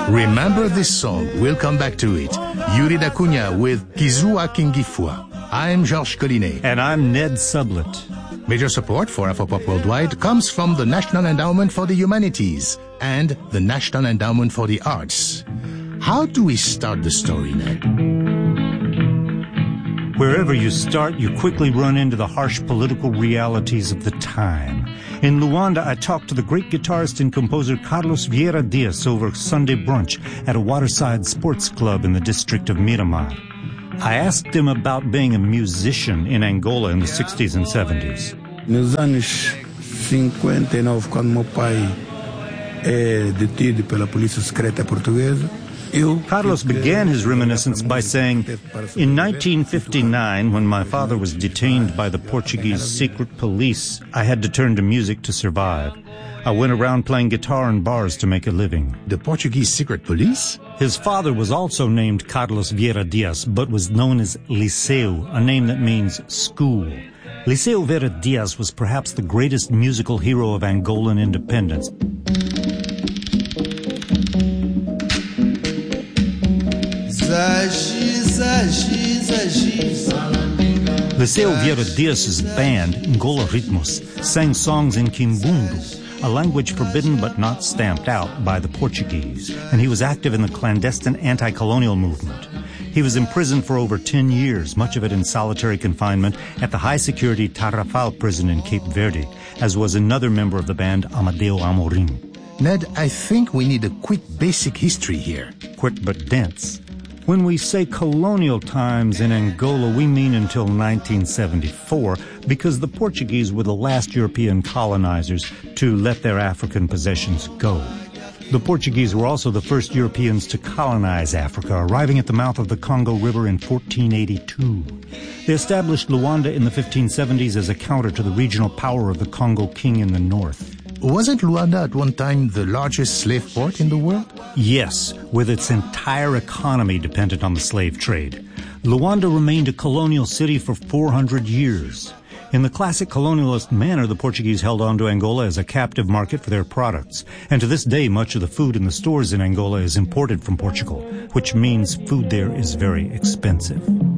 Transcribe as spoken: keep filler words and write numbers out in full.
Remember this song, we'll come back to it. Yuri da Cunha with Kizua Kingifua. I'm Georges Collinet. And I'm Ned Sublett. Major support for Afropop Worldwide comes from the National Endowment for the Humanities and the National Endowment for the Arts. How do we start the story, Ned? Wherever you start, you quickly run into the harsh political realities of the time. In Luanda, I talked to the great guitarist and composer Carlos Vieira Dias over Sunday brunch at a waterside sports club in the district of Miramar. I asked him about being a musician in Angola in the sixties and seventies. Nos anos cinquenta e nove, quando meu pai é detido pela polícia secreta portuguesa, Carlos began his reminiscence by saying, in nineteen fifty-nine, when my father was detained by the Portuguese secret police, I had to turn to music to survive. I went around playing guitar in bars to make a living. The Portuguese secret police? His father was also named Carlos Vieira Dias, but was known as Liceu, a name that means school. Liceu Vieira Dias was perhaps the greatest musical hero of Angolan independence. Liceu Vieira Dias' band, Ngola Ritmos, sang songs in Kimbundu, a language forbidden but not stamped out by the Portuguese, and he was active in the clandestine anti-colonial movement. He was imprisoned for over ten years, much of it in solitary confinement at the high-security Tarrafal prison in Cape Verde, as was another member of the band, Amadeo Amorim. Ned, I think we need a quick basic history here. Quick but dense. When we say colonial times in Angola, we mean until nineteen seventy-four, because the Portuguese were the last European colonizers to let their African possessions go. The Portuguese were also the first Europeans to colonize Africa, arriving at the mouth of the Congo River in fourteen eighty-two. They established Luanda in the fifteen seventies as a counter to the regional power of the Congo King in the north. Wasn't Luanda at one time the largest slave port in the world? Yes, with its entire economy dependent on the slave trade. Luanda remained a colonial city for four hundred years. In the classic colonialist manner, the Portuguese held on to Angola as a captive market for their products. And to this day, much of the food in the stores in Angola is imported from Portugal, which means food there is very expensive.